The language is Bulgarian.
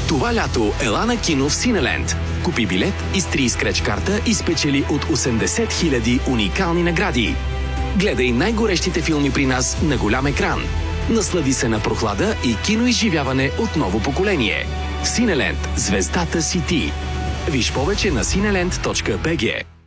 Това лято ела на кино в Синеленд. Купи билет, изтри скреч карта и спечели от 80 000 уникални награди. Гледай най-горещите филми при нас на голям екран. Наслади се на прохлада и киноизживяване от ново поколение. В Синеленд звездата си ти. Виж повече на cineland.bg.